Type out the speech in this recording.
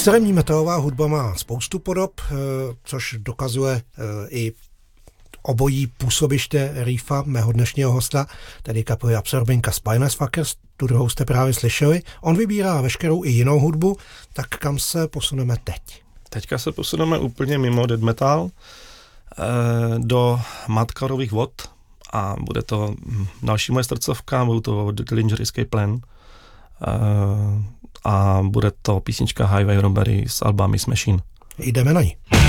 Extrémní metalová hudba má spoustu podob, což dokazuje i obojí působiště riffa mého dnešního hosta, tedy kapely Absorbinka Spineless Fuckers, tu druhou jste právě slyšeli. On vybírá veškerou i jinou hudbu, tak kam se posuneme teď? Teďka se posuneme úplně mimo death metal do Madcarových vod a bude to další moje srdcovka, budou to The Dillinger Escape Plan a bude to písnička Highway Robbery z alba Miss Machine. Jdeme na ní.